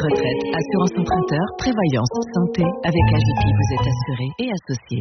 retraite, assurance emprunteur, prévoyance, santé. Avec AGP, vous êtes assuré et associé.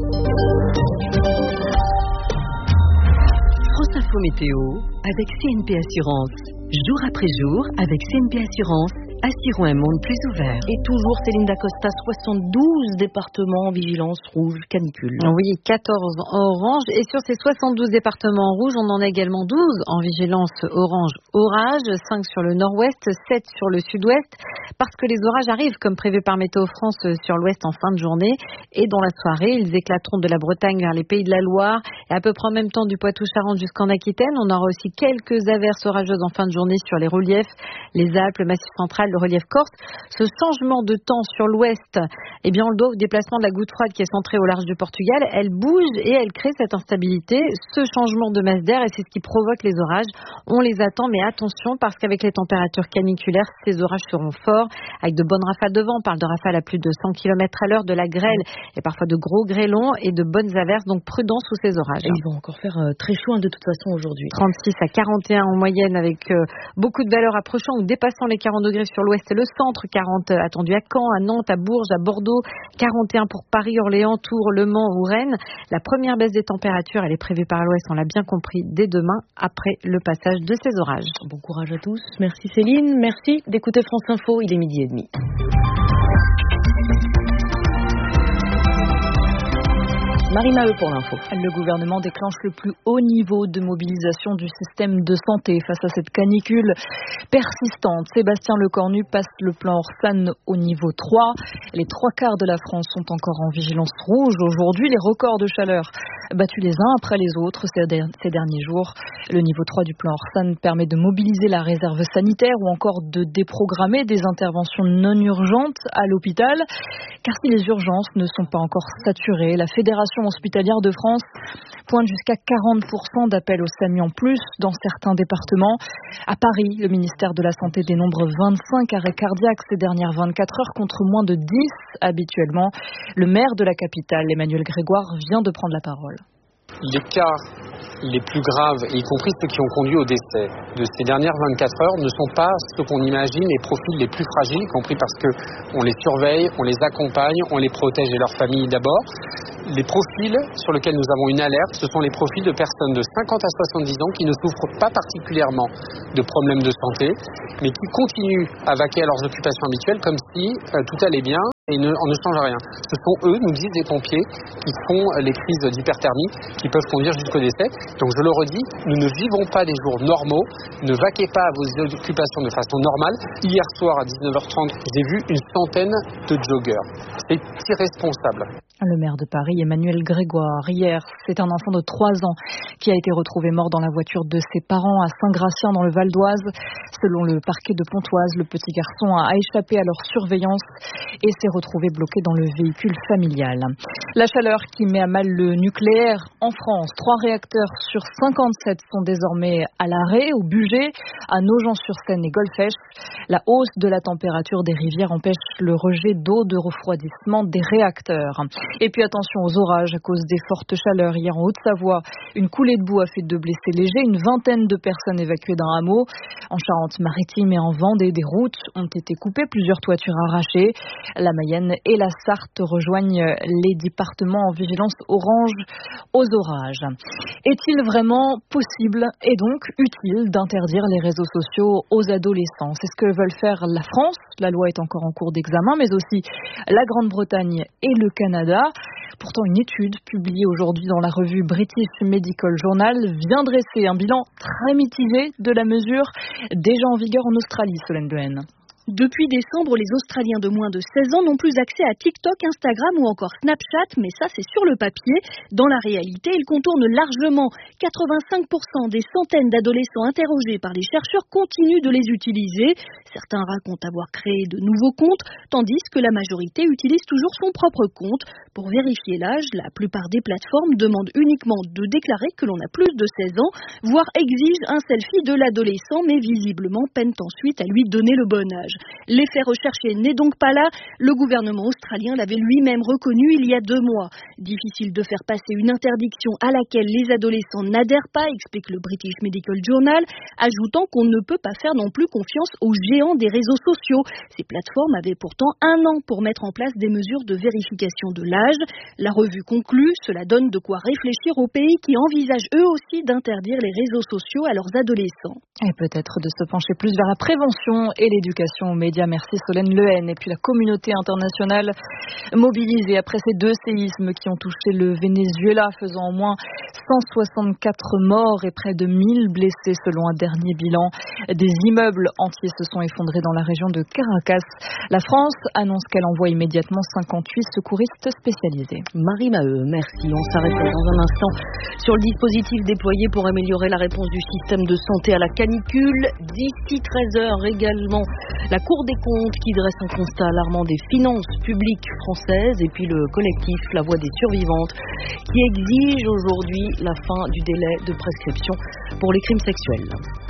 France Info Météo avec CNP Assurance. Jour après jour, avec CNP Assurance, assurons un monde plus ouvert. Et toujours Céline Dacosta, 72 départements en vigilance rouge canicule. Oui, 14 orange. Et sur ces 72 départements rouges, on en a également 12 en vigilance orange orage, 5 sur le nord-ouest, 7 sur le sud-ouest, parce que les orages arrivent comme prévu par Météo France sur l'ouest en fin de journée. Et dans la soirée, ils éclateront de la Bretagne vers les Pays de la Loire et à peu près en même temps du Poitou-Charentes jusqu'en Aquitaine. On aura aussi quelques averses orageuses en fin de journée sur les reliefs, les Alpes, le Massif central, le relief corse. Ce changement de temps sur l'ouest, eh bien, on le doit au déplacement de la goutte froide qui est centrée au large du Portugal. Elle bouge et elle crée cette instabilité, ce changement de masse d'air, et c'est ce qui provoque les orages. On les attend, mais attention, parce qu'avec les températures caniculaires, ces orages seront forts, avec de bonnes rafales de vent. On parle de rafales à plus de 100 km à l'heure, de la grêle et parfois de gros grêlons et de bonnes averses. Donc prudence sous ces orages. Et ils vont encore faire très chaud de toute façon aujourd'hui. 36 à 41 en moyenne, avec beaucoup de valeurs approchant ou dépassant les 40 degrés sur l'ouest et le centre. 40 attendu à Caen, à Nantes, à Bourges, à Bordeaux. 41 pour Paris, Orléans, Tours, Le Mans ou Rennes. La première baisse des températures, elle est prévue par l'ouest, on l'a bien compris, dès demain, après le passage de ces orages. Bon courage à tous. Merci Céline. Merci d'écouter France Info. Il est 12h30. Marina pour l'info. Le gouvernement déclenche le plus haut niveau de mobilisation du système de santé face à cette canicule persistante. Sébastien Lecornu passe le plan Orsan au niveau 3. Les 3/4 de la France sont encore en vigilance rouge. Aujourd'hui, les records de chaleur battus les uns après les autres ces derniers jours. Le niveau 3 du plan Orsan permet de mobiliser la réserve sanitaire ou encore de déprogrammer des interventions non urgentes à l'hôpital. Car si les urgences ne sont pas encore saturées, la Fédération hospitalière de France pointe jusqu'à 40% d'appels au SAMU en plus dans certains départements. À Paris, le ministère de la Santé dénombre 25 arrêts cardiaques ces dernières 24 heures contre moins de 10 habituellement. Le maire de la capitale, Emmanuel Grégoire, vient de prendre la parole. Les cas les plus graves, y compris ceux qui ont conduit au décès de ces dernières 24 heures, ne sont pas ce qu'on imagine les profils les plus fragiles, y compris parce qu'on les surveille, on les accompagne, on les protège et leurs familles d'abord. Les profils sur lesquels nous avons une alerte, ce sont les profils de personnes de 50 à 70 ans qui ne souffrent pas particulièrement de problèmes de santé, mais qui continuent à vaquer à leurs occupations habituelles comme si tout allait bien et on ne change rien. Ce sont eux, nous disent les pompiers, qui font les crises d'hyperthermie qui peuvent conduire jusqu'au décès. Donc je le redis, nous ne vivons pas des jours normaux, ne vaquez pas à vos occupations de façon normale. Hier soir à 19h30, j'ai vu une centaine de joggeurs. C'est irresponsable. Le maire de Paris, Emmanuel Grégoire. Hier, c'est un enfant de 3 ans qui a été retrouvé mort dans la voiture de ses parents à Saint-Gratien dans le Val d'Oise. Selon le parquet de Pontoise, le petit garçon a échappé à leur surveillance et s'est retrouvé bloqué dans le véhicule familial. La chaleur qui met à mal le nucléaire en France. 3 réacteurs sur 57 sont désormais à l'arrêt, au budget, à Nogent-sur-Seine et Golfech. La hausse de la température des rivières empêche le rejet d'eau de refroidissement des réacteurs. Et puis attention aux orages à cause des fortes chaleurs. Hier en Haute-Savoie, une coulée de boue a fait 2 blessés légers, une vingtaine de personnes évacuées d'un hameau. En Charente-Maritime et en Vendée, des routes ont été coupées, plusieurs toitures arrachées. La Mayenne et la Sarthe rejoignent les départements en vigilance orange aux orages. Est-il vraiment possible et donc utile d'interdire les réseaux sociaux aux adolescents? C'est ce que veulent faire la France. La loi est encore en cours d'examen, mais aussi la Grande-Bretagne et le Canada. Pourtant, une étude publiée aujourd'hui dans la revue British Medical Journal vient dresser un bilan très mitigé de la mesure déjà en vigueur en Australie, Solène Buen. Depuis décembre, les Australiens de moins de 16 ans n'ont plus accès à TikTok, Instagram ou encore Snapchat, mais ça c'est sur le papier. Dans la réalité, ils contournent largement. 85% des centaines d'adolescents interrogés par les chercheurs continuent de les utiliser. Certains racontent avoir créé de nouveaux comptes, tandis que la majorité utilise toujours son propre compte. Pour vérifier l'âge, la plupart des plateformes demandent uniquement de déclarer que l'on a plus de 16 ans, voire exigent un selfie de l'adolescent, mais visiblement peinent ensuite à lui donner le bon âge. L'effet recherché n'est donc pas là. Le gouvernement australien l'avait lui-même reconnu il y a 2 mois. Difficile de faire passer une interdiction à laquelle les adolescents n'adhèrent pas, explique le British Medical Journal, ajoutant qu'on ne peut pas faire non plus confiance aux géants des réseaux sociaux. Ces plateformes avaient pourtant 1 an pour mettre en place des mesures de vérification de l'âge. La revue conclut, cela donne de quoi réfléchir aux pays qui envisagent eux aussi d'interdire les réseaux sociaux à leurs adolescents. Et peut-être de se pencher plus vers la prévention et l'éducation aux médias. Merci Solène Lehen. Et puis la communauté internationale mobilisée après ces 2 séismes qui ont touché le Venezuela, faisant au moins 164 morts et près de 1000 blessés selon un dernier bilan. Des immeubles entiers se sont effondrés dans la région de Caracas. La France annonce qu'elle envoie immédiatement 58 secouristes spécialisés. Marie Maheu, merci. On s'arrête dans un instant sur le dispositif déployé pour améliorer la réponse du système de santé à la canicule. D'ici 13h également, la Cour des comptes qui dresse un constat alarmant des finances publiques françaises et puis le collectif La Voix des survivantes qui exige aujourd'hui la fin du délai de prescription pour les crimes sexuels.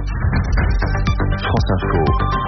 France Info,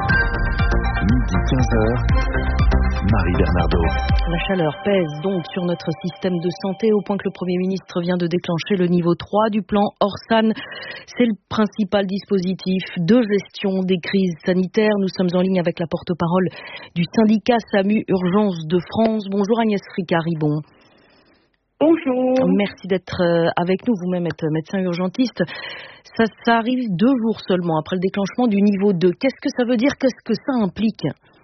midi 15h. Marie Bernardo. La chaleur pèse donc sur notre système de santé au point que le Premier ministre vient de déclencher le niveau 3 du plan Orsan. C'est le principal dispositif de gestion des crises sanitaires. Nous sommes en ligne avec la porte-parole du syndicat SAMU Urgence de France. Bonjour Agnès Ricard-Ribon. Bonjour. Merci d'être avec nous. Vous-même êtes médecin urgentiste. Ça arrive 2 jours seulement après le déclenchement du niveau 2. Qu'est-ce que ça veut dire? Qu'est-ce que ça implique?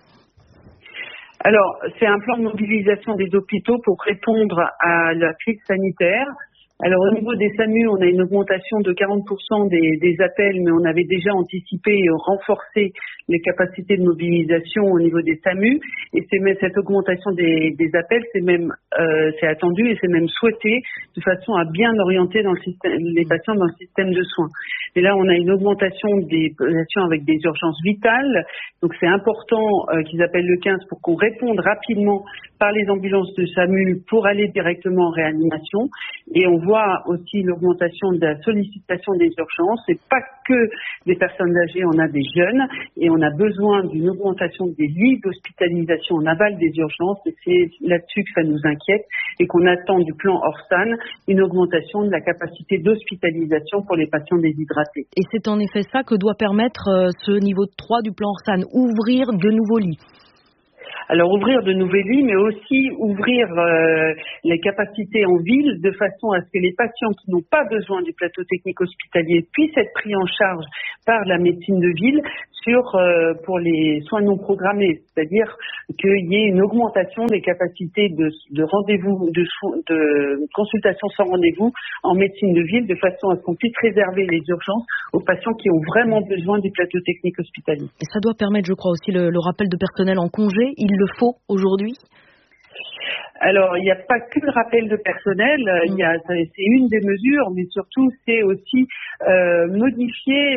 Alors, c'est un plan de mobilisation des hôpitaux pour répondre à la crise sanitaire. Alors, au niveau des SAMU, on a une augmentation de 40% des appels, mais on avait déjà anticipé et renforcé les capacités de mobilisation au niveau des SAMU. Et cette augmentation des appels, c'est attendu et c'est même souhaité de façon à bien orienter les patients dans le système de soins. Et là, on a une augmentation des patients avec des urgences vitales. Donc, c'est important qu'ils appellent le 15 pour qu'on réponde rapidement par les ambulances de SAMU pour aller directement en réanimation. Et on voit aussi l'augmentation de la sollicitation des urgences. C'est pas que des personnes âgées, on a des jeunes et on a besoin d'une augmentation des lits d'hospitalisation en aval des urgences. Et c'est là-dessus que ça nous inquiète et qu'on attend du plan Orsan une augmentation de la capacité d'hospitalisation pour les patients déshydratés. Et c'est en effet ça que doit permettre ce niveau 3 du plan Orsan, ouvrir de nouveaux lits. Alors ouvrir de nouveaux lits, mais aussi ouvrir les capacités en ville de façon à ce que les patients qui n'ont pas besoin du plateau technique hospitalier puissent être pris en charge par la médecine de ville pour les soins non programmés, c'est-à-dire qu'il y ait une augmentation des capacités de rendez-vous, de consultation sans rendez-vous en médecine de ville, de façon à ce qu'on puisse réserver les urgences aux patients qui ont vraiment besoin du plateau technique hospitalier. Et ça doit permettre, je crois, aussi le rappel de personnel en congé. Il le faut aujourd'hui? Alors, il n'y a pas que le rappel de personnel, c'est une des mesures, mais surtout, c'est aussi modifier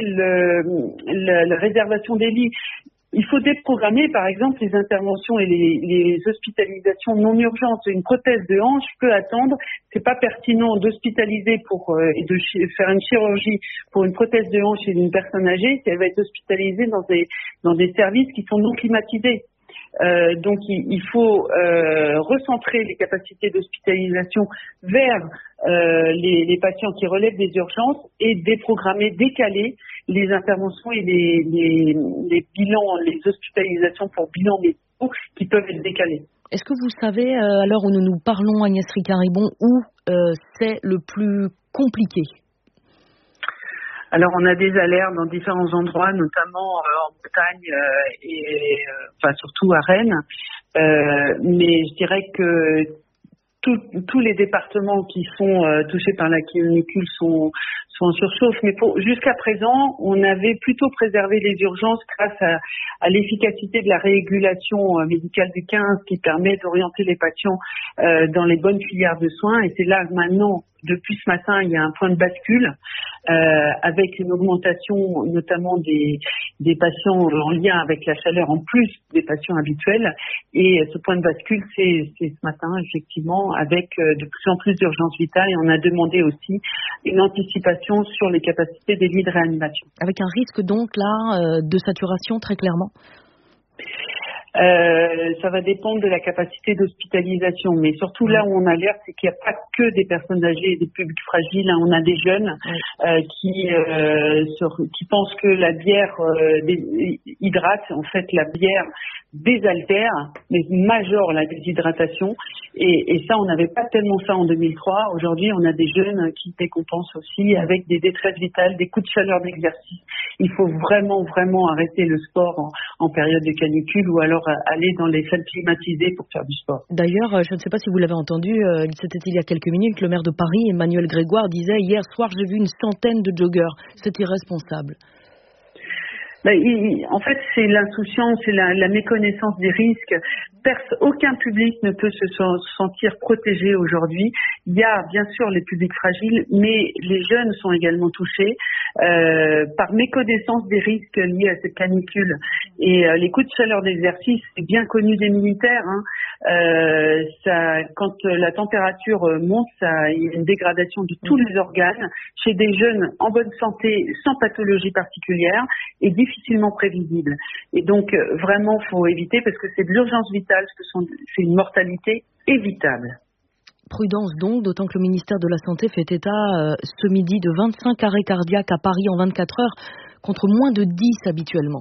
la réservation des lits. Il faut déprogrammer, par exemple, les interventions et les hospitalisations non urgentes. Une prothèse de hanche peut attendre. C'est pas pertinent d'hospitaliser et de faire une chirurgie pour une prothèse de hanche chez une personne âgée si elle va être hospitalisée dans des services qui sont non climatisés. Donc il faut recentrer les capacités d'hospitalisation vers les patients qui relèvent des urgences et déprogrammer, décaler les interventions et les bilans, les hospitalisations pour bilans médicaux qui peuvent être décalés. Est-ce que vous savez, à l'heure où nous nous parlons, Agnès Ricard-Ribon, où c'est le plus compliqué? Alors, on a des alertes dans différents endroits, notamment en Bretagne et surtout à Rennes. Mais je dirais que tous les départements qui sont touchés par la canicule sont en surchauffe. Mais jusqu'à présent, on avait plutôt préservé les urgences grâce à l'efficacité de la régulation médicale du 15 qui permet d'orienter les patients dans les bonnes filières de soins. Et c'est là maintenant, depuis ce matin, il y a un point de bascule avec une augmentation notamment des patients en lien avec la chaleur en plus des patients habituels. Et ce point de bascule, c'est ce matin, effectivement, avec de plus en plus d'urgences vitales. Et on a demandé aussi une anticipation sur les capacités des lits de réanimation. Avec un risque donc là de saturation très clairement? Ça va dépendre de la capacité d'hospitalisation, mais surtout là où on alerte, c'est qu'il n'y a pas que des personnes âgées et des publics fragiles. On a des jeunes qui pensent que la bière hydrate. En fait, la bière désaltère, mais majore la déshydratation. Et ça, on n'avait pas tellement ça en 2003. Aujourd'hui, on a des jeunes qui décompensent aussi avec des détresses vitales, des coups de chaleur d'exercice. Il faut vraiment, vraiment arrêter le sport en période de canicule ou alors aller dans les salles climatisées pour faire du sport. D'ailleurs, je ne sais pas si vous l'avez entendu, c'était il y a quelques minutes, le maire de Paris, Emmanuel Grégoire, disait « Hier soir, j'ai vu une centaine de joggeurs. C'est irresponsable ». En fait, c'est l'insouciance, c'est la méconnaissance des risques. Aucun public ne peut se sentir protégé aujourd'hui. Il y a bien sûr les publics fragiles, mais les jeunes sont également touchés par méconnaissance des risques liés à cette canicule. Et les coups de chaleur d'exercice, c'est bien connu des militaires. Quand la température monte, il y a une dégradation de tous les organes chez des jeunes en bonne santé, sans pathologie particulière et difficilement prévisible. Et donc vraiment, faut éviter parce que c'est de l'urgence vitale, c'est une mortalité évitable. Prudence donc, d'autant que le ministère de la Santé fait état ce midi de 25 arrêts cardiaques à Paris en 24 heures contre moins de 10 habituellement.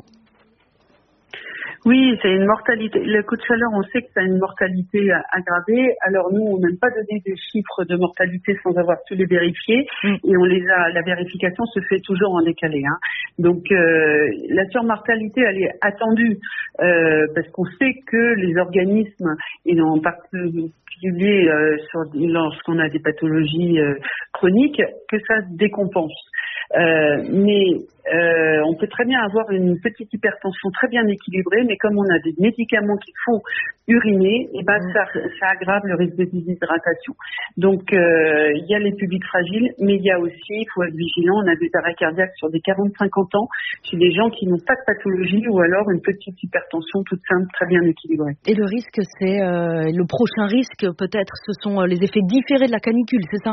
Oui, c'est une mortalité. Le coup de chaleur, on sait que ça a une mortalité aggravée. Alors nous, on n'aime pas donner des chiffres de mortalité sans avoir pu les vérifier. Et la vérification se fait toujours en décalé. Donc la surmortalité, elle est attendue parce qu'on sait que les organismes, et en particulier lorsqu'on a des pathologies chroniques, que ça se décompense. Mais on peut très bien avoir une petite hypertension très bien équilibrée, mais comme on a des médicaments qu'il faut uriner, ça aggrave le risque de déshydratation. Donc il y a les publics fragiles, mais il y a aussi, il faut être vigilant, on a des arrêts cardiaques sur des 40-50 ans, chez des gens qui n'ont pas de pathologie ou alors une petite hypertension toute simple, très bien équilibrée. Et le risque, c'est le prochain risque peut-être, ce sont les effets différés de la canicule, c'est ça ?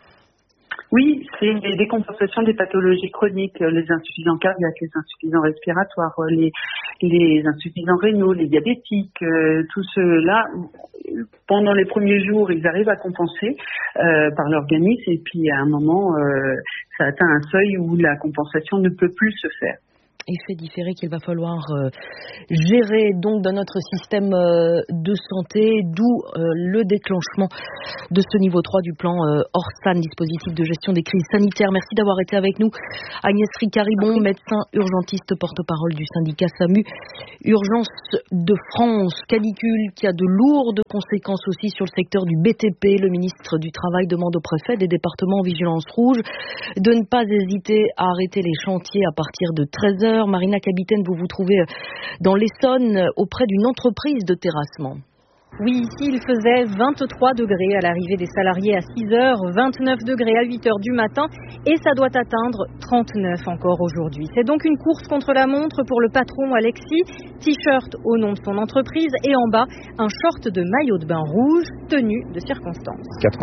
Oui, c'est les décompensations des pathologies chroniques, les insuffisants cardiaques, les insuffisants respiratoires, les insuffisants rénaux, les diabétiques, tout cela, pendant les premiers jours, ils arrivent à compenser par l'organisme et puis à un moment, ça atteint un seuil où la compensation ne peut plus se faire. Effet différé qu'il va falloir gérer donc dans notre système de santé, d'où le déclenchement de ce niveau 3 du plan Orsan, dispositif de gestion des crises sanitaires. Merci d'avoir été avec nous. Agnès Ricaribon, médecin urgentiste, porte-parole du syndicat SAMU Urgence de France. Canicule qui a de lourdes conséquences aussi sur le secteur du BTP. Le ministre du Travail demande au préfet des départements en vigilance rouge de ne pas hésiter à arrêter les chantiers à partir de 13h. Marina Capitaine, vous vous trouvez dans l'Essonne auprès d'une entreprise de terrassement. Oui, ici il faisait 23 degrés à l'arrivée des salariés à 6h, 29 degrés à 8h du matin et ça doit atteindre 39 encore aujourd'hui. C'est donc une course contre la montre pour le patron Alexis, t-shirt au nom de son entreprise et en bas un short de maillot de bain rouge, tenue de circonstance.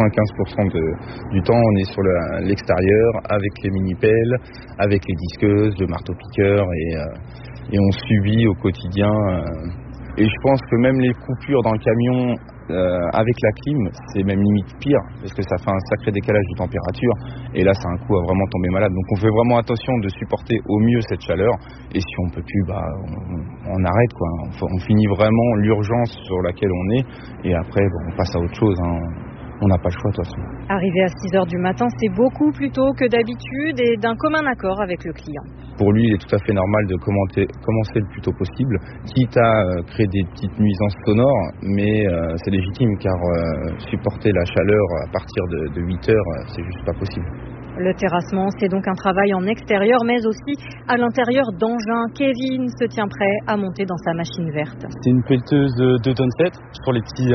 95% du temps on est sur l'extérieur avec les mini-pelles, avec les disqueuses, le marteau-piqueur et on subit au quotidien... Et je pense que même les coupures dans le camion avec la clim, c'est même limite pire, parce que ça fait un sacré décalage de température, et là c'est un coup à vraiment tomber malade. Donc on fait vraiment attention de supporter au mieux cette chaleur, et si on peut plus, on arrête quoi. On finit vraiment l'urgence sur laquelle on est, et après on passe à autre chose. On n'a pas le choix de toute façon. Arrivé à 6h du matin, c'est beaucoup plus tôt que d'habitude et d'un commun accord avec le client. Pour lui, il est tout à fait normal de commencer le plus tôt possible, quitte à créer des petites nuisances sonores, mais c'est légitime car supporter la chaleur à partir de 8h, c'est juste pas possible. Le terrassement, c'est donc un travail en extérieur, mais aussi à l'intérieur d'engins. Kevin se tient prêt à monter dans sa machine verte. C'est une pelleteuse de tonnes 7 sur les petits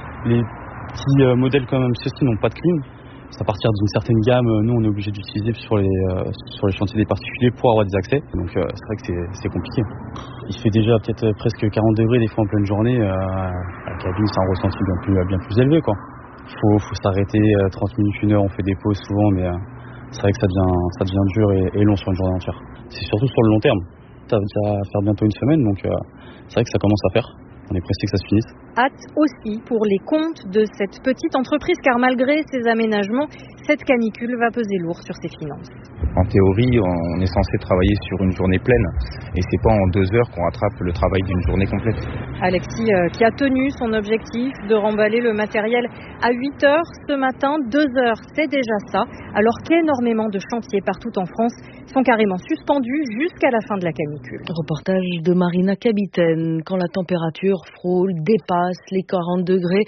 modèles comme ceux-ci n'ont pas de clim. C'est à partir d'une certaine gamme, nous on est obligé d'utiliser sur les chantiers des particuliers pour avoir des accès. Donc c'est vrai que c'est compliqué. Il fait déjà peut-être presque 40 degrés des fois en pleine journée. À la cabine c'est un ressenti bien plus élevé quoi. Faut s'arrêter 30 minutes, 1 heure, on fait des pauses souvent, mais c'est vrai que ça devient dur et long sur une journée entière. C'est surtout sur le long terme. Ça va faire bientôt une semaine, donc c'est vrai que ça commence à faire. On est pressé que ça se finisse. Hâte aussi pour les comptes de cette petite entreprise, car malgré ces aménagements, cette canicule va peser lourd sur ses finances. En théorie, on est censé travailler sur une journée pleine, et c'est pas en 2 heures qu'on rattrape le travail d'une journée complète. Alexis, qui a tenu son objectif de remballer le matériel à 8 heures ce matin, 2 heures, c'est déjà ça, alors qu'énormément de chantiers partout en France sont carrément suspendus jusqu'à la fin de la canicule. Reportage de Marina Capitaine. Quand la température frôle, dépasse les 40 degrés,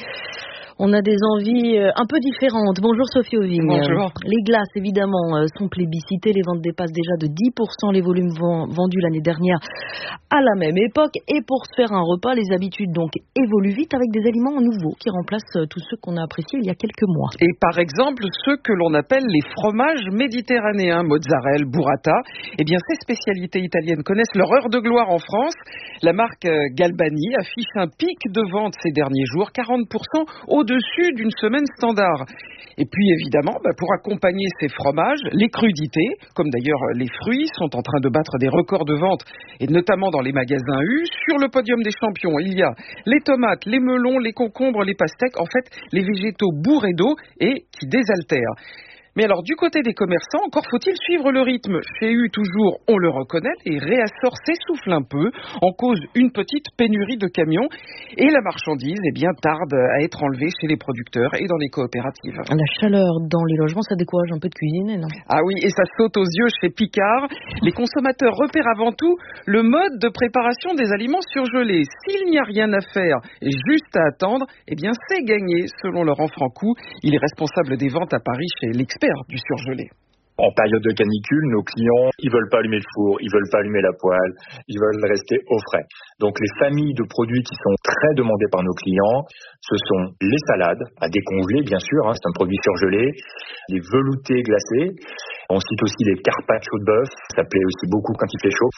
on a des envies un peu différentes. Bonjour Sophie Auvigne. Bonjour. Les glaces, évidemment, sont plébiscitées. Les ventes dépassent déjà de 10% les volumes vendus l'année dernière à la même époque. Et pour se faire un repas, les habitudes donc évoluent vite avec des aliments nouveaux qui remplacent tous ceux qu'on a appréciés il y a quelques mois. Et par exemple, ceux que l'on appelle les fromages méditerranéens, mozzarella, burrata, eh bien ces spécialités italiennes connaissent leur heure de gloire en France. La marque Galbani affiche un pic de vente ces derniers jours, 40% au-dessus d'une semaine standard. Et puis évidemment, pour accompagner ces fromages, les crudités, comme d'ailleurs les fruits, sont en train de battre des records de vente, et notamment dans les magasins U. Sur le podium des champions, il y a les tomates, les melons, les concombres, les pastèques, en fait les végétaux bourrés d'eau et qui désaltèrent. Mais alors, du côté des commerçants, encore faut-il suivre le rythme. Chez U, toujours, on le reconnaît, les réassorts s'essoufflent un peu, en cause une petite pénurie de camions, et la marchandise, tarde à être enlevée chez les producteurs et dans les coopératives. La chaleur dans les logements, ça décourage un peu de cuisiner, non ? Ah oui, et ça saute aux yeux chez Picard. Les consommateurs repèrent avant tout le mode de préparation des aliments surgelés. S'il n'y a rien à faire et juste à attendre, c'est gagné, selon Laurent Francou. Il est responsable des ventes à Paris chez l'expert du surgelé. En période de canicule, nos clients, ils veulent pas allumer le four, ils veulent pas allumer la poêle, ils veulent rester au frais. Donc les familles de produits qui sont très demandés par nos clients, ce sont les salades, à décongeler bien sûr, c'est un produit surgelé, les veloutés glacés, on cite aussi les carpaccio de bœuf, ça plaît aussi beaucoup quand il fait chaud.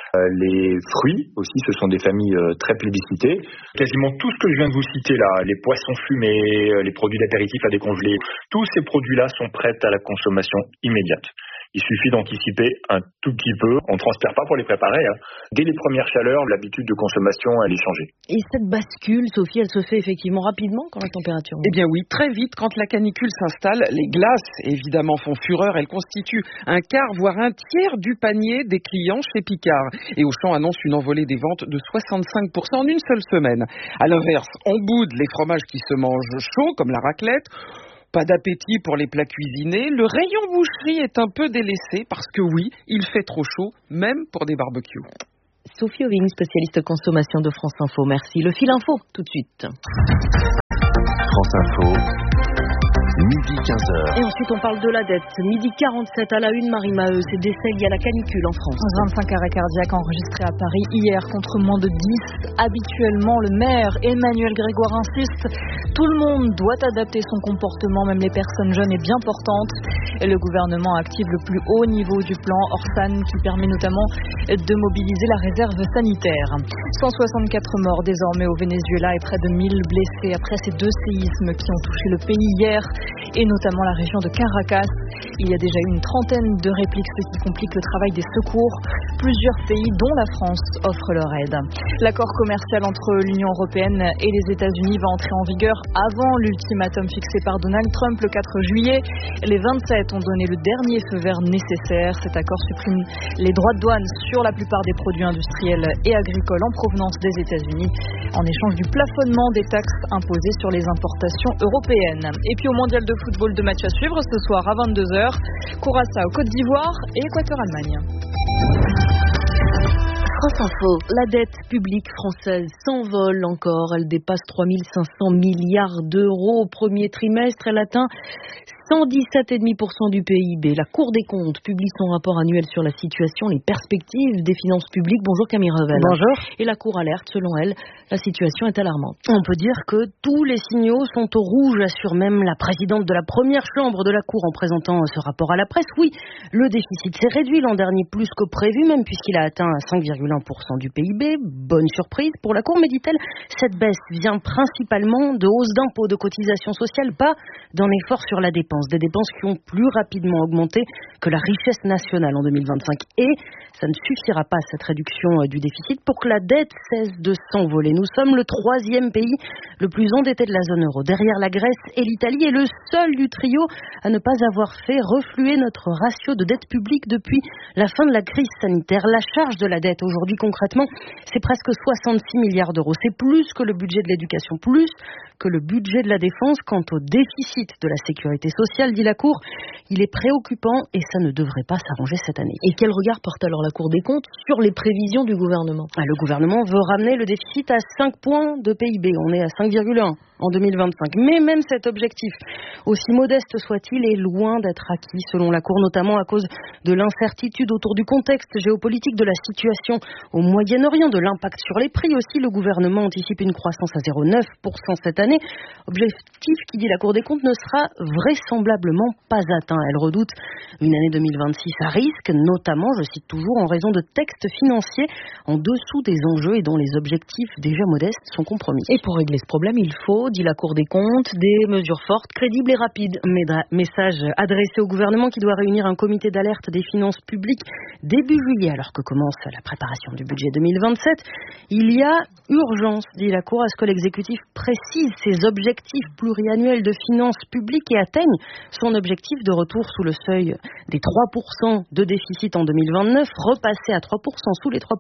Les fruits aussi, ce sont des familles très plébiscitées. Quasiment tout ce que je viens de vous citer là, les poissons fumés, les produits d'apéritif à décongeler, tous ces produits-là sont prêts à la consommation immédiate. Il suffit d'anticiper un tout petit peu. On ne transpire pas pour les préparer. Dès les premières chaleurs, l'habitude de consommation, elle est changée. Et cette bascule, Sophie, elle se fait effectivement rapidement quand la température monte ? Eh bien oui, très vite. Quand la canicule s'installe, les glaces, évidemment, font fureur. Elles constituent un quart, voire un tiers du panier des clients chez Picard. Et Auchan annonce une envolée des ventes de 65% en une seule semaine. À l'inverse, on boude les fromages qui se mangent chauds, comme la raclette. Pas d'appétit pour les plats cuisinés. Le rayon boucherie est un peu délaissé parce que oui, il fait trop chaud, même pour des barbecues. Sophie Auvigne, spécialiste consommation de France Info. Merci. Le fil info, tout de suite. France Info. Midi 15h. Et ensuite, on parle de la dette. Midi 47 à la une, Marie Maheu. C'est décès lié à la canicule en France. 25 arrêts cardiaques enregistrés à Paris hier contre moins de 10. Habituellement, le maire Emmanuel Grégoire insiste. Tout le monde doit adapter son comportement, même les personnes jeunes et bien portantes. Et le gouvernement active le plus haut niveau du plan Orsan qui permet notamment de mobiliser la réserve sanitaire. 164 morts désormais au Venezuela et près de 1000 blessés après ces 2 séismes qui ont touché le pays hier et notamment la région de Caracas. Il y a déjà eu une trentaine de répliques, ce qui complique le travail des secours. Plusieurs pays, dont la France, offrent leur aide. L'accord commercial entre l'Union européenne et les États-Unis va entrer en vigueur avant l'ultimatum fixé par Donald Trump le 4 juillet. Les 27 ont donné le dernier feu vert nécessaire. Cet accord supprime les droits de douane sur la plupart des produits industriels et agricoles en provenance des États-Unis, en échange du plafonnement des taxes imposées sur les importations européennes. Et puis au mondial de football, de match à suivre ce soir à 22h. Curaçao, Côte d'Ivoire et Équateur-Allemagne. France Info, la dette publique française s'envole encore. Elle dépasse 3500 milliards d'euros au premier trimestre. Elle atteint 117,5% du PIB. La Cour des comptes publie son rapport annuel sur la situation, les perspectives des finances publiques. Bonjour Camille Revel. Bonjour. Et la Cour alerte, selon elle, la situation est alarmante. On peut dire que tous les signaux sont au rouge, assure même la présidente de la première chambre de la Cour en présentant ce rapport à la presse. Oui, le déficit s'est réduit l'an dernier plus que prévu, même puisqu'il a atteint 5,1% du PIB. Bonne surprise pour la Cour, mais dit-elle, cette baisse vient principalement de hausses d'impôts, de cotisations sociales, pas d'un effort sur la dépense. des dépenses qui ont plus rapidement augmenté que la richesse nationale en 2025. Et ça ne suffira pas, cette réduction du déficit, pour que la dette cesse de s'envoler. Nous sommes le 3e pays le plus endetté de la zone euro, derrière la Grèce et l'Italie, et le seul du trio à ne pas avoir fait refluer notre ratio de dette publique depuis la fin de la crise sanitaire. La charge de la dette aujourd'hui, concrètement, c'est presque 66 milliards d'euros. C'est plus que le budget de l'éducation, plus que le budget de la défense. Quant au déficit de la sécurité sociale, dit la Cour, il est préoccupant et ça ne devrait pas s'arranger cette année. Et quel regard porte alors la Cour des comptes sur les prévisions du gouvernement? Le gouvernement veut ramener le déficit à 5 points de PIB. On est à 5,1 en 2025. Mais même cet objectif, aussi modeste soit-il, est loin d'être acquis, selon la Cour, notamment à cause de l'incertitude autour du contexte géopolitique, de la situation au Moyen-Orient, de l'impact sur les prix aussi. Le gouvernement anticipe une croissance à 0,9% cette année. Objectif qui, dit la Cour des comptes, ne sera vraisemblablement pas atteint. Elle redoute une année 2026 à risque, notamment, je cite toujours, en raison de textes financiers en dessous des enjeux et dont les objectifs déjà modestes sont compromis. Et pour régler ce problème, il faut, dit la Cour des comptes, des mesures fortes, crédibles et rapides. Message adressé au gouvernement qui doit réunir un comité d'alerte des finances publiques début juillet, alors que commence la préparation du budget 2027. Il y a urgence, dit la Cour, à ce que l'exécutif précise ses objectifs pluriannuels de finances publiques et atteigne son objectif de retour sous le seuil des 3% de déficit en 2029, repasser à 3%, sous les 3%,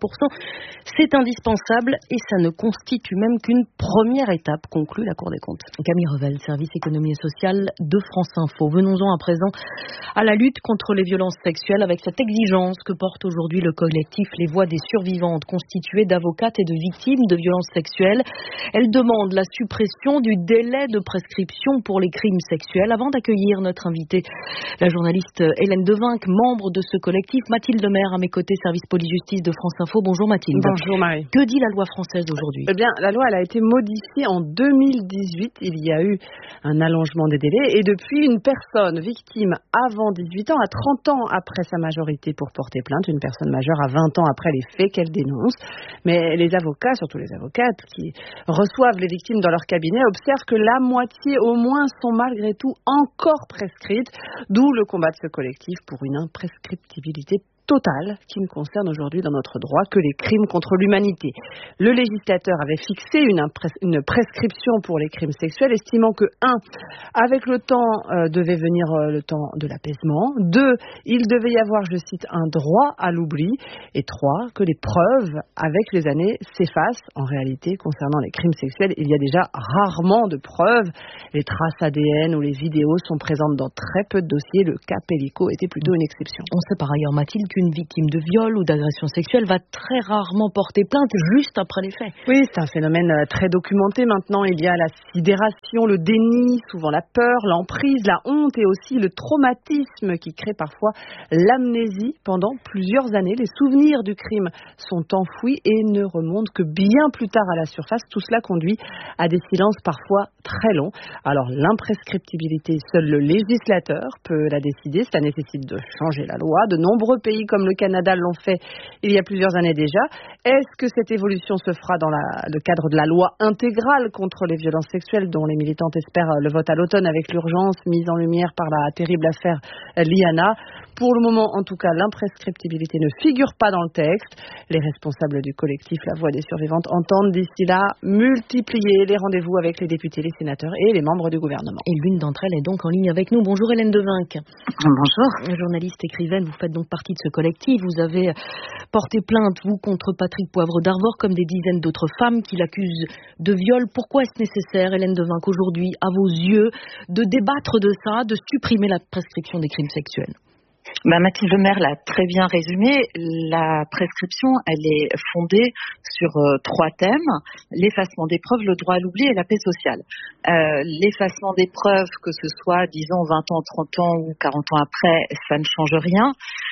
c'est indispensable et ça ne constitue même qu'une première étape, conclut la Cour des comptes. Camille Revel, service économie et sociale de France Info. Venons-en à présent à la lutte contre les violences sexuelles avec cette exigence que porte aujourd'hui le collectif Les Voix des Survivantes, constitué d'avocates et de victimes de violences sexuelles. Elle demande la suppression du délai de prescription pour les crimes sexuels. Avant d'accueillir notre invitée, la journaliste Hélène Devinck, membre de ce collectif, Mathilde Lemaire à mes côtés, service police-justice de France Info. Bonjour Mathilde. Bonjour Marie. Que dit la loi française aujourd'hui? Eh bien, la loi elle a été modifiée en 2018. Il y a eu un allongement des délais et depuis, une personne victime avant 18 ans a 30 ans après sa majorité pour porter plainte. Une personne majeure a 20 ans après les faits qu'elle dénonce. Mais les avocats, surtout les avocates qui reçoivent les victimes dans leur cabinet, observent que la moitié au moins sont malgré tout encore prescrites. D'où le combat de ce collectif pour une imprescriptibilité totale qui ne concerne aujourd'hui dans notre droit que les crimes contre l'humanité. Le législateur avait fixé une prescription pour les crimes sexuels, estimant que 1. Avec le temps devait venir le temps de l'apaisement, 2. Il devait y avoir, je cite, un droit à l'oubli, et 3. Que les preuves avec les années s'effacent. En réalité, concernant les crimes sexuels, il y a déjà rarement de preuves. Les traces ADN ou les vidéos sont présentes dans très peu de dossiers. Le cas Pellico était plutôt une exception. On sait par ailleurs, Mathilde, qu'une victime de viol ou d'agression sexuelle va très rarement porter plainte juste après les faits. Oui, c'est un phénomène très documenté maintenant. Il y a la sidération, le déni, souvent la peur, l'emprise, la honte et aussi le traumatisme qui crée parfois l'amnésie pendant plusieurs années. Les souvenirs du crime sont enfouis et ne remontent que bien plus tard à la surface. Tout cela conduit à des silences parfois très longs. Alors l'imprescriptibilité, seul le législateur peut la décider. Cela nécessite de changer la loi. De nombreux pays comme le Canada l'ont fait il y a plusieurs années déjà. Est-ce que cette évolution se fera dans le cadre de la loi intégrale contre les violences sexuelles dont les militantes espèrent le vote à l'automne avec l'urgence mise en lumière par la terrible affaire Liana? Pour le moment, en tout cas, l'imprescriptibilité ne figure pas dans le texte. Les responsables du collectif La Voix des Survivantes entendent d'ici là multiplier les rendez-vous avec les députés, les sénateurs et les membres du gouvernement. Et l'une d'entre elles est donc en ligne avec nous. Bonjour Hélène Devinck. Bonjour. Journaliste, écrivaine, vous faites donc partie de ce collectif. Vous avez porté plainte, vous, contre Patrick Poivre d'Arvor, comme des dizaines d'autres femmes qui l'accusent de viol. Pourquoi est-ce nécessaire, Hélène Devinck, aujourd'hui, à vos yeux, de débattre de ça, de supprimer la prescription des crimes sexuels? Mathilde Lemaire l'a très bien résumé. La prescription, elle est fondée sur 3 thèmes: l'effacement des preuves, le droit à l'oubli et la paix sociale. L'effacement des preuves, que ce soit, disons, 20 ans, 30 ans ou 40 ans après, ça ne change rien.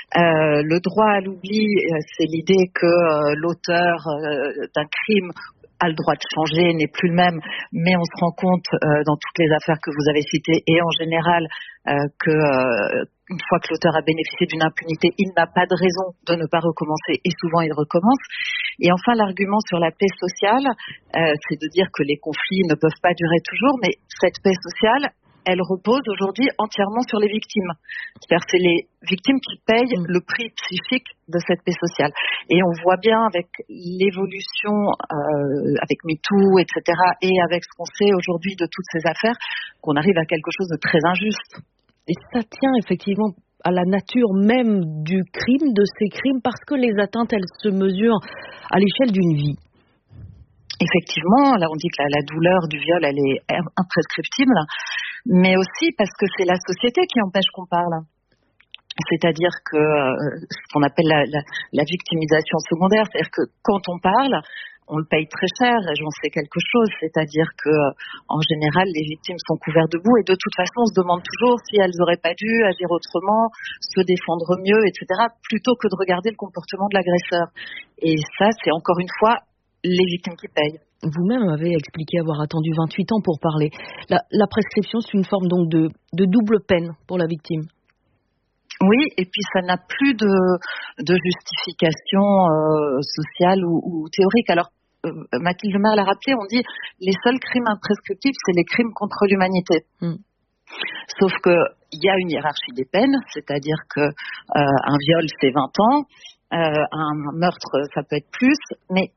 Le droit à l'oubli, c'est l'idée que l'auteur d'un crime a le droit de changer, n'est plus le même, mais on se rend compte dans toutes les affaires que vous avez citées et en général que une fois que l'auteur a bénéficié d'une impunité, il n'a pas de raison de ne pas recommencer et souvent il recommence. Et enfin, l'argument sur la paix sociale, c'est de dire que les conflits ne peuvent pas durer toujours, mais cette paix sociale, elle repose aujourd'hui entièrement sur les victimes. C'est-à-dire que c'est les victimes qui payent le prix psychique de cette paix sociale. Et on voit bien avec l'évolution, avec MeToo, etc., et avec ce qu'on sait aujourd'hui de toutes ces affaires, qu'on arrive à quelque chose de très injuste. Et ça tient effectivement à la nature même du crime, de ces crimes, parce que les atteintes, elles se mesurent à l'échelle d'une vie. Effectivement, là on dit que la douleur du viol, elle est imprescriptible, mais aussi parce que c'est la société qui empêche qu'on parle. C'est-à-dire que ce qu'on appelle la victimisation secondaire, c'est-à-dire que quand on parle, on le paye très cher, et j'en sais quelque chose, c'est-à-dire que en général les victimes sont couvertes de boue, et de toute façon on se demande toujours si elles n'auraient pas dû agir autrement, se défendre mieux, etc., plutôt que de regarder le comportement de l'agresseur. Et ça, c'est encore une fois les victimes qui payent. Vous-même avez expliqué avoir attendu 28 ans pour parler. La prescription, c'est une forme donc de double peine pour la victime. Oui, et puis ça n'a plus de justification sociale ou théorique. Alors, Mathilde Lemaire l'a rappelé, on dit les seuls crimes imprescriptibles, c'est les crimes contre l'humanité. Sauf qu'il y a une hiérarchie des peines, c'est-à-dire qu'un viol, c'est 20 ans, un meurtre, ça peut être plus, mais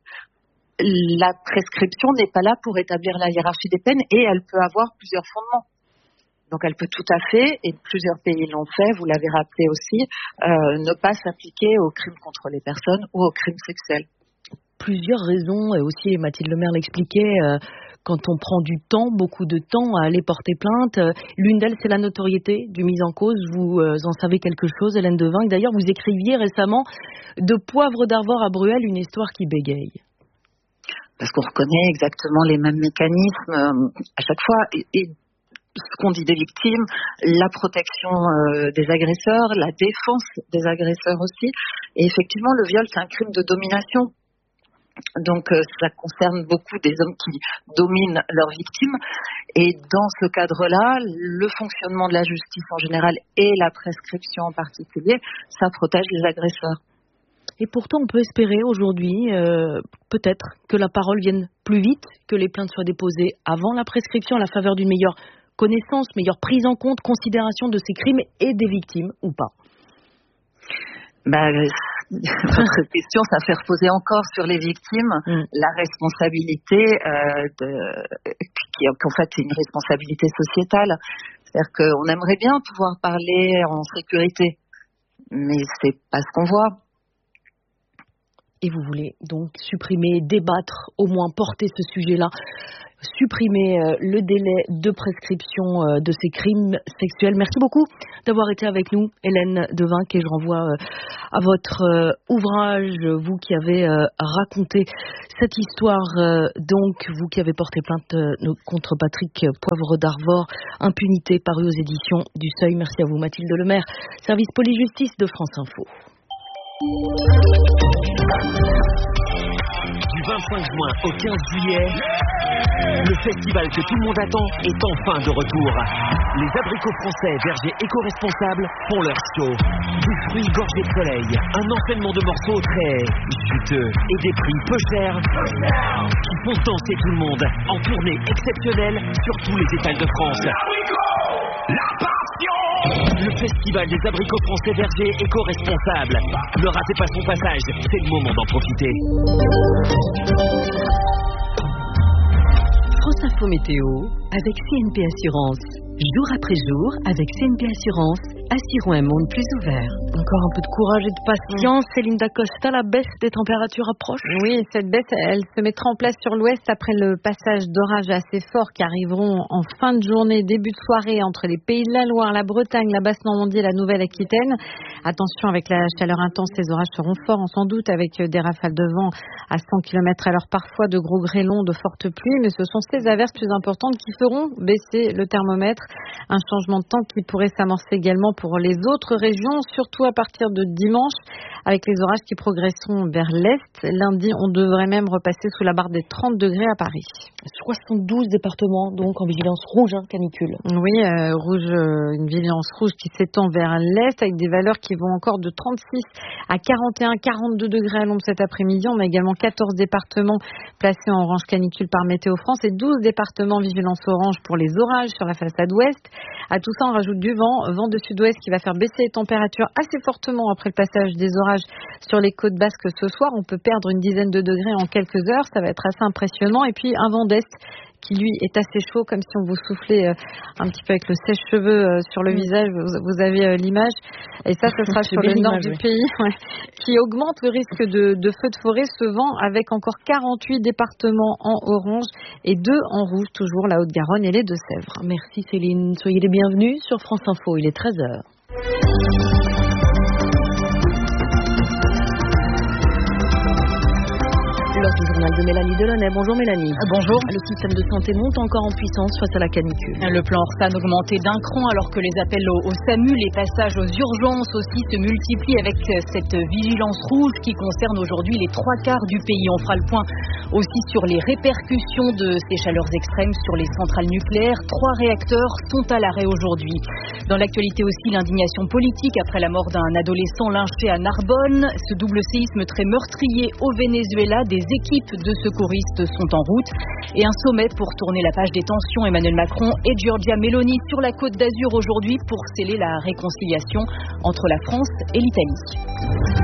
la prescription n'est pas là pour établir la hiérarchie des peines, et elle peut avoir plusieurs fondements. Donc elle peut tout à fait, et plusieurs pays l'ont fait, vous l'avez rappelé aussi, ne pas s'appliquer aux crimes contre les personnes ou aux crimes sexuels. Plusieurs raisons, et aussi Mathilde Lemaire l'expliquait, quand on prend du temps, beaucoup de temps à aller porter plainte. L'une d'elles, c'est la notoriété du mis en cause. Vous en savez quelque chose, Hélène Devinck. D'ailleurs, vous écriviez récemment de Poivre d'Arvor à Bruel, une histoire qui bégaye. Parce qu'on reconnaît exactement les mêmes mécanismes à chaque fois. Et ce qu'on dit des victimes, la protection des agresseurs, la défense des agresseurs aussi. Et effectivement, le viol, c'est un crime de domination. Donc ça concerne beaucoup des hommes qui dominent leurs victimes. Et dans ce cadre-là, le fonctionnement de la justice en général et la prescription en particulier, ça protège les agresseurs. Et pourtant, on peut espérer aujourd'hui, peut-être, que la parole vienne plus vite, que les plaintes soient déposées avant la prescription, à la faveur d'une meilleure connaissance, meilleure prise en compte, considération de ces crimes et des victimes, ou pas. Votre question, ça fait reposer encore sur les victimes la responsabilité, qui en fait est une responsabilité sociétale. C'est-à-dire qu'on aimerait bien pouvoir parler en sécurité, mais c'est pas ce qu'on voit. Et vous voulez donc supprimer, débattre, au moins porter ce sujet-là, supprimer le délai de prescription de ces crimes sexuels. Merci beaucoup d'avoir été avec nous, Hélène Devinck, et je renvoie à votre ouvrage, vous qui avez raconté cette histoire, donc vous qui avez porté plainte contre Patrick Poivre d'Arvor, Impunité, paru aux éditions du Seuil. Merci à vous, Mathilde Lemaire, service police-justice de France Info. Du 25 juin au 15 juillet, le festival que tout le monde attend est enfin de retour. Les abricots français vergers éco-responsables font leur show. Des fruits gorgés de soleil, un enchaînement de morceaux très juteux et des prix peu chers qui font danser tout le monde en tournée exceptionnelle sur tous les étals de France. La passion! Le festival des abricots français vergers éco-responsables. Ne ratez pas son passage, c'est le moment d'en profiter. France Info Météo avec CNP Assurance. Jour après jour, avec CNP Assurance, assurons un monde plus ouvert. Encore un peu de courage et de patience. Céline Dacosta, la baisse des températures approche. Oui, cette baisse, elle se mettra en place sur l'ouest après le passage d'orages assez forts qui arriveront en fin de journée, début de soirée entre les Pays de la Loire, la Bretagne, la Basse-Normandie et la Nouvelle-Aquitaine. Attention, avec la chaleur intense, les orages seront forts, sans doute, avec des rafales de vent à 100 km/h, parfois de gros grêlons, de fortes pluies, mais ce sont ces averses plus importantes qui feront baisser le thermomètre. Un changement de temps qui pourrait s'amorcer également pour les autres régions, surtout à partir de dimanche, avec les orages qui progresseront vers l'est. Lundi, on devrait même repasser sous la barre des 30 degrés à Paris. 72 départements donc en vigilance rouge, canicule. Oui, une vigilance rouge qui s'étend vers l'est avec des valeurs qui vont encore de 36 à 41, 42 degrés à l'ombre cet après-midi. On a également 14 départements placés en orange canicule par Météo France et 12 départements vigilance orange pour les orages sur la façade ouest. À tout ça, on rajoute du vent de sud-ouest qui va faire baisser les températures assez fortement après le passage des orages sur les côtes basques ce soir. On peut perdre une dizaine de degrés en quelques heures, ça va être assez impressionnant. Et puis un vent d'est qui lui est assez chaud, comme si on vous soufflait un petit peu avec le sèche-cheveux sur le visage. Vous avez l'image. Et ça, ce sera sur le nord du pays, qui augmente le risque de feux de forêt. Ce vent avec encore 48 départements en orange et 2 en rouge, toujours la Haute-Garonne et les Deux-Sèvres. Merci Céline. Soyez les bienvenus sur France Info. Il est 13h. L'heure du journal de Mélanie Delaunay. Bonjour Mélanie. Bonjour. Le système de santé monte encore en puissance face à la canicule. Le plan Orsan augmenté d'un cran alors que les appels au SAMU, les passages aux urgences aussi se multiplient avec cette vigilance rouge qui concerne aujourd'hui les 3/4 du pays. On fera le point aussi sur les répercussions de ces chaleurs extrêmes sur les centrales nucléaires. 3 réacteurs sont à l'arrêt aujourd'hui. Dans l'actualité aussi, l'indignation politique après la mort d'un adolescent lynché à Narbonne. Ce double séisme très meurtrier au Venezuela. Des équipes de secouristes sont en route. Et un sommet pour tourner la page des tensions. Emmanuel Macron et Giorgia Meloni sur la Côte d'Azur aujourd'hui pour sceller la réconciliation entre la France et l'Italie.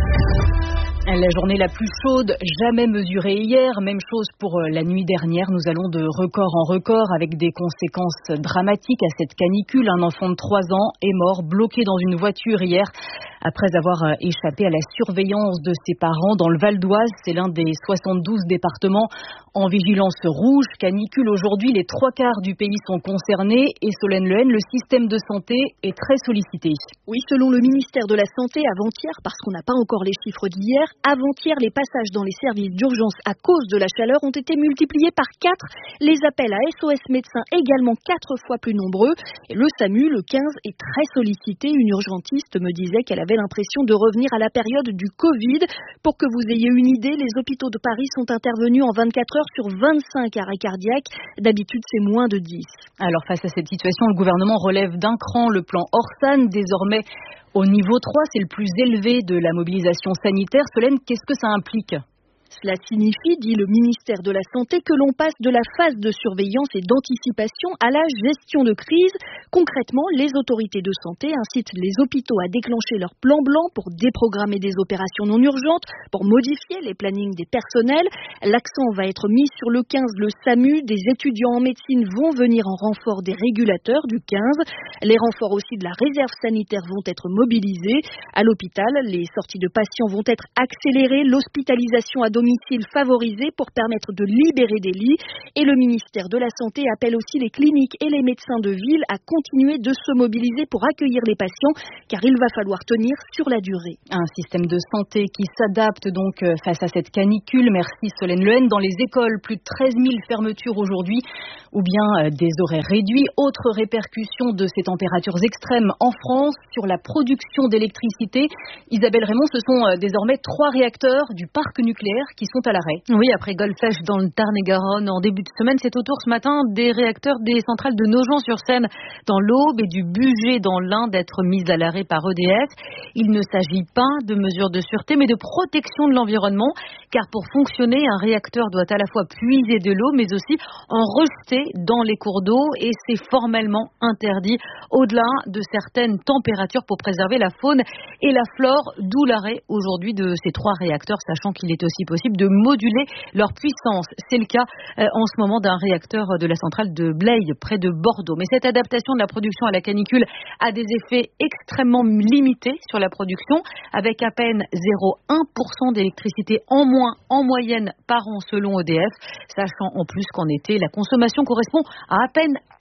La journée la plus chaude jamais mesurée hier. Même chose pour la nuit dernière. Nous allons de record en record avec des conséquences dramatiques à cette canicule. Un enfant de 3 ans est mort bloqué dans une voiture hier après avoir échappé à la surveillance de ses parents dans le Val d'Oise. C'est l'un des 72 départements en vigilance rouge. Canicule aujourd'hui, les 3/4 du pays sont concernés et Solène Lehen, le système de santé est très sollicité. Oui, selon le ministère de la Santé, avant-hier, parce qu'on n'a pas encore les chiffres d'hier, avant-hier, les passages dans les services d'urgence à cause de la chaleur ont été multipliés par 4. Les appels à SOS médecins également 4 fois plus nombreux. Et le SAMU, le 15, est très sollicité. Une urgentiste me disait qu'elle avait l'impression de revenir à la période du Covid. Pour que vous ayez une idée, les hôpitaux de Paris sont intervenus en 24 heures sur 25 arrêts cardiaques. D'habitude, c'est moins de 10. Alors face à cette situation, le gouvernement relève d'un cran le plan Orsan, désormais au niveau 3, c'est le plus élevé de la mobilisation sanitaire. Solène, qu'est-ce que ça implique ? Cela signifie, dit le ministère de la Santé, que l'on passe de la phase de surveillance et d'anticipation à la gestion de crise. Concrètement, les autorités de santé incitent les hôpitaux à déclencher leur plan blanc pour déprogrammer des opérations non urgentes, pour modifier les plannings des personnels. L'accent va être mis sur le 15, le SAMU. Des étudiants en médecine vont venir en renfort des régulateurs du 15. Les renforts aussi de la réserve sanitaire vont être mobilisés. À l'hôpital, les sorties de patients vont être accélérées. L'hospitalisation à domicile favorisée pour permettre de libérer des lits. Et le ministère de la Santé appelle aussi les cliniques et les médecins de ville à continuer de se mobiliser pour accueillir les patients, car il va falloir tenir sur la durée. Un système de santé qui s'adapte donc face à cette canicule. Merci Solène Lehen. Dans les écoles, plus de 13 000 fermetures aujourd'hui, ou bien des horaires réduits. Autre répercussion de ces températures extrêmes en France sur la production d'électricité. Isabelle Raymond, ce sont désormais 3 réacteurs du parc nucléaire qui sont à l'arrêt. Oui, après Golfech dans le Tarn-et-Garonne en début de semaine, c'est au tour ce matin des réacteurs des centrales de Nogent-sur-Seine dans l'Aube et du Bugey dans l'Ain d'être mis à l'arrêt par EDF. Il ne s'agit pas de mesures de sûreté mais de protection de l'environnement, car pour fonctionner, un réacteur doit à la fois puiser de l'eau mais aussi en rejeter dans les cours d'eau, et c'est formellement interdit au-delà de certaines températures pour préserver la faune et la flore, d'où l'arrêt aujourd'hui de ces 3 réacteurs, sachant qu'il est aussi possible de moduler leur puissance. C'est le cas en ce moment d'un réacteur de la centrale de Blaye, près de Bordeaux. Mais cette adaptation de la production à la canicule a des effets extrêmement limités sur la production, avec à peine 0,1% d'électricité en moins en moyenne par an selon EDF, sachant en plus qu'en été, la consommation correspond à peine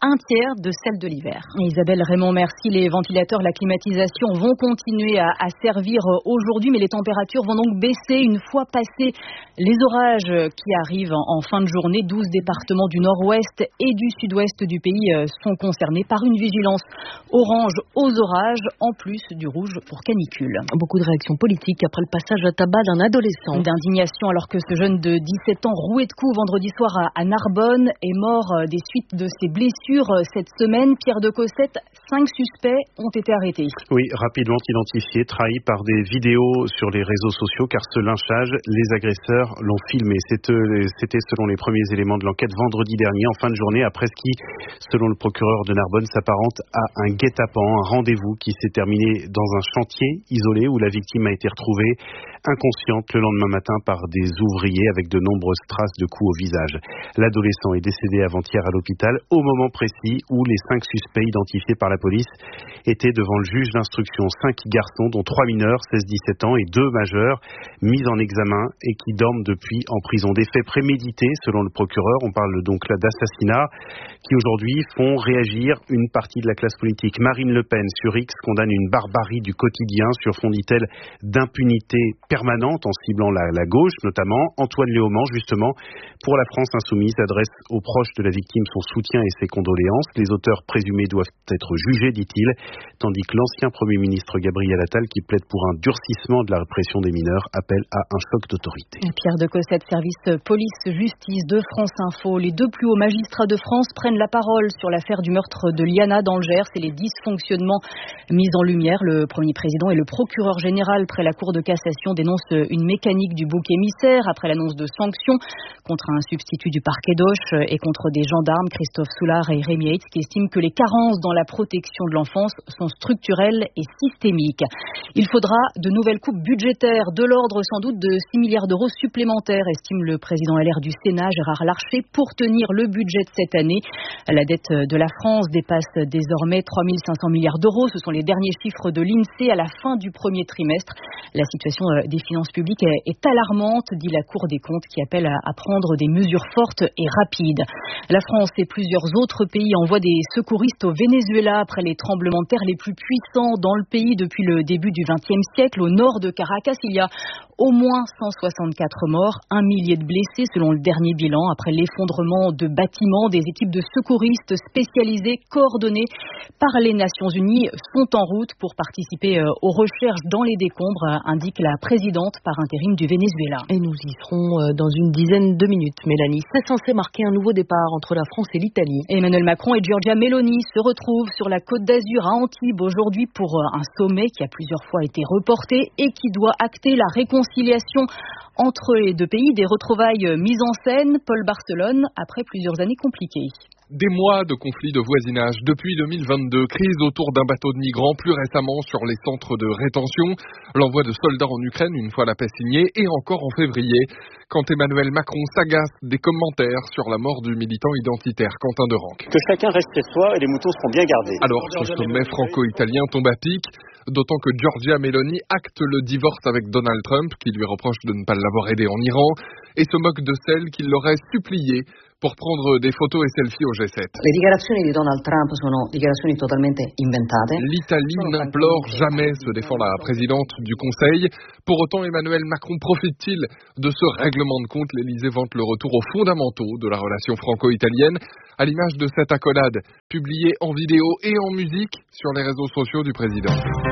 un tiers de celle de l'hiver. Isabelle Raymond, merci. Les ventilateurs, la climatisation vont continuer à servir aujourd'hui, mais les températures vont donc baisser une fois passés les orages qui arrivent en fin de journée. 12 départements du nord-ouest et du sud-ouest du pays sont concernés par une vigilance orange aux orages, en plus du rouge pour canicule. Beaucoup de réactions politiques après le passage à tabac d'un adolescent. D'indignation alors que ce jeune de 17 ans roué de coups vendredi soir à Narbonne est mort des suites de ses blessures cette semaine. Pierre de Cossette, 5 suspects ont été arrêtés. Oui, rapidement identifiés, trahis par des vidéos sur les réseaux sociaux, car ce lynchage, les agresseurs l'ont filmé. C'était selon les premiers éléments de l'enquête vendredi dernier, en fin de journée, après ce qui, selon le procureur de Narbonne, s'apparente à un guet-apens, un rendez-vous qui s'est terminé dans un chantier isolé où la victime a été retrouvée inconsciente le lendemain matin par des ouvriers avec de nombreuses traces de coups au visage. L'adolescent est décédé avant-hier à l'hôpital au moment précis où les 5 suspects identifiés par la police étaient devant le juge d'instruction. 5 garçons, dont 3 mineurs, 16-17 ans, et 2 majeurs, mis en examen et qui dorment depuis en prison. Des faits prémédités, selon le procureur. On parle donc là d'assassinats qui aujourd'hui font réagir une partie de la classe politique. Marine Le Pen, sur X, condamne une barbarie du quotidien sur fond, dit-elle, d'impunité permanente en ciblant la gauche notamment. Antoine Léaumont, justement, pour la France Insoumise, adresse aux proches de la victime son soutien et ses condoléances. Les auteurs présumés doivent être jugés, dit-il, tandis que l'ancien Premier ministre Gabriel Attal, qui plaide pour un durcissement de la répression des mineurs, appelle à un choc d'autorité. Pierre de Cossette, service police-justice de France Info. Les 2 plus hauts magistrats de France prennent la parole sur l'affaire du meurtre de Liana dans le Gers et les dysfonctionnements mis en lumière. Le Premier président et le procureur général près la Cour de cassation dénoncent une mécanique du bouc émissaire après l'annonce de sanctions contre un substitut du parquet d'Auch et contre des gendarmes, Christophe Soulard et Rémi Heitz, qui estiment que les carences dans la protection de l'enfance sont structurelles et systémiques. Il faudra de nouvelles coupes budgétaires, de l'ordre sans doute de 6 milliards d'euros supplémentaires, estime le président LR du Sénat, Gérard Larcher, pour tenir le budget de cette année. La dette de la France dépasse désormais 3 500 milliards d'euros. Ce sont les derniers chiffres de l'INSEE à la fin du premier trimestre. La situation des finances publiques est alarmante, dit la Cour des comptes, qui appelle à prendre des mesures fortes et rapides. La France et plusieurs autres pays envoient des secouristes au Venezuela après les tremblements de terre les plus puissants dans le pays depuis le début du XXe siècle. Au nord de Caracas, il y a au moins 164 morts, 1 millier de blessés selon le dernier bilan. Après l'effondrement de bâtiments, des équipes de secouristes spécialisées coordonnées par les Nations Unies sont en route pour participer aux recherches dans les décombres, indique la présidente par intérim du Venezuela. Et nous y serons dans une dizaine de minutes, Mélanie. C'est censé marquer un nouveau départ entre la France et l'Italie. Emmanuel Macron et Giorgia Meloni se retrouvent sur la Côte d'Azur à Antibes aujourd'hui pour un sommet qui a plusieurs fois été reporté et qui doit acter la réconciliation entre les 2 pays. Des retrouvailles mises en scène, Paul Barcelone, après plusieurs années compliquées. Des mois de conflits de voisinage depuis 2022, crise autour d'un bateau de migrants, plus récemment sur les centres de rétention, l'envoi de soldats en Ukraine une fois la paix signée et encore en février, quand Emmanuel Macron s'agace des commentaires sur la mort du militant identitaire Quentin de Ranc. Que chacun reste chez soi et les moutons seront bien gardés. Alors ce sommet franco-italien tombe à pic, d'autant que Giorgia Meloni acte le divorce avec Donald Trump, qui lui reproche de ne pas l'avoir aidé en Iran, et se moque de celle qui l'aurait supplié pour prendre des photos et selfies au G7. Le dichiarazioni di Donald Trump sono dichiarazioni totalmente inventate. L'Italie n'implore jamais, se défend la présidente du Conseil. Pour autant, Emmanuel Macron profite-t-il de ce règlement de compte? L'Élysée vante le retour aux fondamentaux de la relation franco-italienne, à l'image de cette accolade publiée en vidéo et en musique sur les réseaux sociaux du président.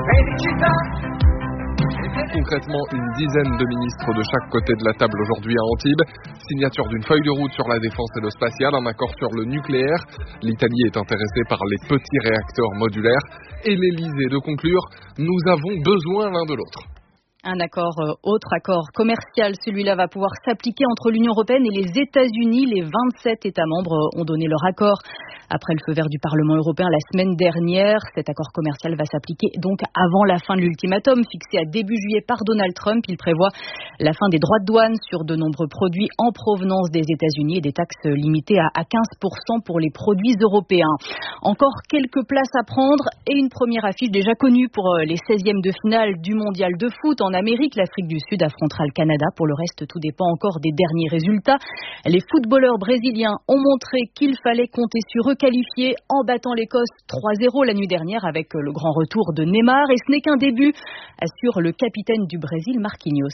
Concrètement, une dizaine de ministres de chaque côté de la table aujourd'hui à Antibes. Signature d'une feuille de route sur la défense et le spatial, un accord sur le nucléaire. L'Italie est intéressée par les petits réacteurs modulaires. Et l'Élysée de conclure, nous avons besoin l'un de l'autre. Un accord, autre accord commercial, celui-là va pouvoir s'appliquer entre l'Union européenne et les États-Unis. Les 27 États membres ont donné leur accord après le feu vert du Parlement européen la semaine dernière. Cet accord commercial va s'appliquer donc avant la fin de l'ultimatum fixé à début juillet par Donald Trump. Il prévoit la fin des droits de douane sur de nombreux produits en provenance des États-Unis et des taxes limitées à 15% pour les produits européens. Encore quelques places à prendre et une première affiche déjà connue pour les 16e de finale du mondial de foot. En Amérique, l'Afrique du Sud affrontera le Canada. Pour le reste, tout dépend encore des derniers résultats. Les footballeurs brésiliens ont montré qu'il fallait compter sur eux qualifié en battant l'Écosse 3-0 la nuit dernière avec le grand retour de Neymar. Et ce n'est qu'un début, assure le capitaine du Brésil, Marquinhos.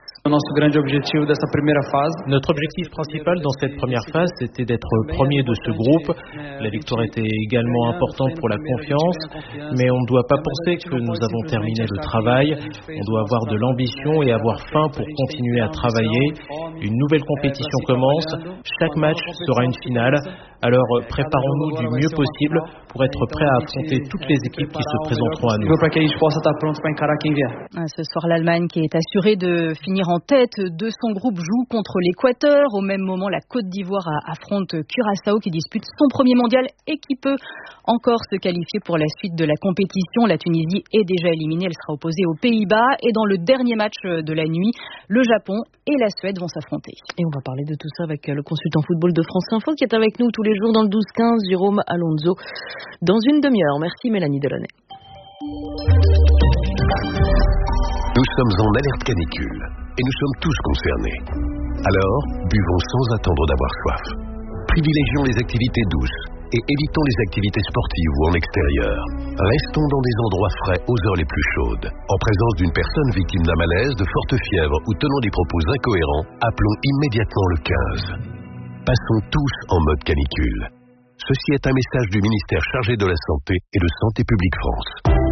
Notre objectif principal dans cette première phase, c'était d'être premier de ce groupe. La victoire était également importante pour la confiance, mais on ne doit pas penser que nous avons terminé le travail. On doit avoir de l'ambition et avoir faim pour continuer à travailler. Une nouvelle compétition commence. Chaque match sera une finale. Alors préparons-nous du mieux possible pour être prêts à affronter toutes les équipes qui se présenteront à nous. Ce soir, l'Allemagne, qui est assurée de finir en tête de son groupe, joue contre l'Équateur. Au même moment, la Côte d'Ivoire affronte Curaçao, qui dispute son premier mondial et qui peut encore se qualifier pour la suite de la compétition. La Tunisie est déjà éliminée, elle sera opposée aux Pays-Bas. Et dans le dernier match de la nuit, le Japon et la Suède vont s'affronter. Et on va parler de tout ça avec le consultant football de France Info qui est avec nous tous les jours dans le 12-15, Jérôme Alonso, dans une demi-heure. Merci Mélanie Delaunay. Nous sommes en alerte canicule et nous sommes tous concernés. Alors, buvons sans attendre d'avoir soif. Privilégions les activités douces et évitons les activités sportives ou en extérieur. Restons dans des endroits frais aux heures les plus chaudes. En présence d'une personne victime d'un malaise, de forte fièvre ou tenant des propos incohérents, appelons immédiatement le 15. Passons tous en mode canicule. Ceci est un message du ministère chargé de la Santé et de Santé publique France.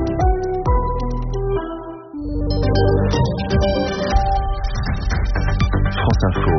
France Info,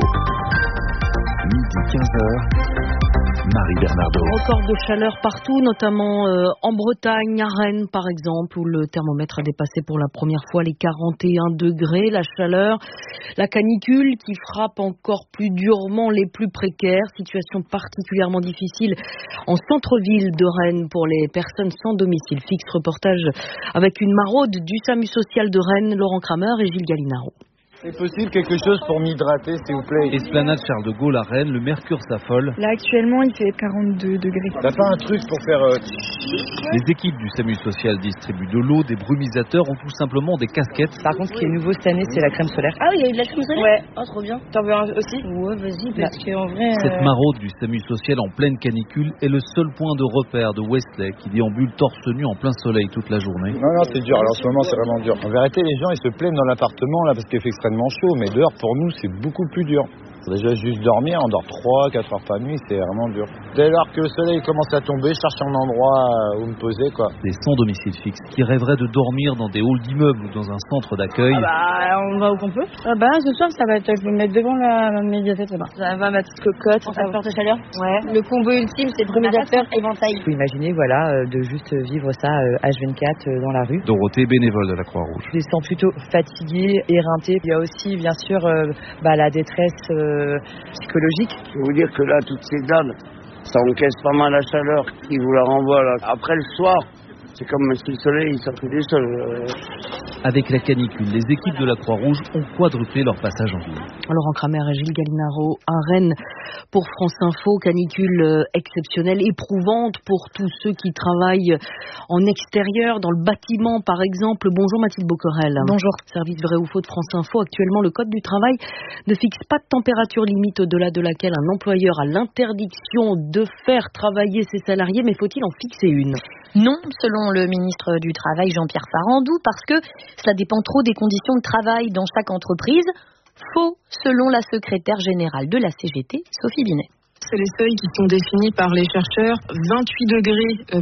midi 15h. Marie Bernardo. Record de chaleur partout, notamment en Bretagne, à Rennes par exemple, où le thermomètre a dépassé pour la première fois les 41 degrés. La chaleur, la canicule qui frappe encore plus durement les plus précaires. Situation particulièrement difficile en centre-ville de Rennes pour les personnes sans domicile fixe. Reportage avec une maraude du SAMU social de Rennes, Laurent Kramer et Gilles Gallinaro. C'est possible quelque chose pour m'hydrater, s'il vous plaît. Esplanade Charles de Gaulle à Rennes, le mercure s'affole. Là, actuellement, il fait 42 degrés. T'as pas un truc pour faire... Les équipes du SAMU social distribuent de l'eau, des brumisateurs ou tout simplement des casquettes. Par contre, ce qui est nouveau cette année, c'est la crème solaire. Ah oui, il y a eu de la crème solaire. Ouais. Oh, trop bien. T'en veux un aussi? Ouais, vas-y, parce qu'en vrai... Cette maraude du SAMU social en pleine canicule est le seul point de repère de Wesley qui déambule torse nu en plein soleil toute la journée. Non, c'est dur. Alors, en ce moment, c'est vraiment dur. En vérité, les gens, ils se plaignent dans l'appartement là parce qu'il fait extrêmement chaud, mais dehors, pour nous, c'est beaucoup plus dur. Déjà, juste dormir, on dort 3-4 heures par nuit, c'est vraiment dur. Dès lors que le soleil commence à tomber, je cherche un endroit où me poser, quoi. Des sans domicile fixe qui rêveraient de dormir dans des halls d'immeubles ou dans un centre d'accueil. On va où qu'on peut. Ce soir, ça va être, je vais me mettre devant la médiathèque là-bas. Ça va, ma petite cocotte. On va faire de chaleur. Ouais. Le combo ultime, c'est brumisateur éventail. Vous imaginez, de juste vivre ça H24 dans la rue. Dorothée, bénévole de la Croix-Rouge. Je me sens plutôt fatiguée, éreintée. Il y a aussi, bien sûr, la détresse psychologique. Je vais vous dire que là, toutes ces dames, ça encaisse pas mal la chaleur qui vous la renvoie là. Après le soir, c'est comme si le soleil sortait du sol. Avec la canicule, les équipes de la Croix-Rouge ont quadruplé leur passage en ville. Laurent Kramer et Gilles Gallinaro à Rennes pour France Info. Canicule exceptionnelle, éprouvante pour tous ceux qui travaillent en extérieur, dans le bâtiment par exemple. Bonjour Mathilde Boquerel. Bonjour. Service vrai ou faux de France Info. Actuellement, le Code du travail ne fixe pas de température limite au-delà de laquelle un employeur a l'interdiction de faire travailler ses salariés. Mais faut-il en fixer une ? Non, selon le ministre du Travail Jean-Pierre Farandou, parce que cela dépend trop des conditions de travail dans chaque entreprise. Faux, selon la secrétaire générale de la CGT, Sophie Binet. C'est les seuils qui sont définis par les chercheurs. 28 degrés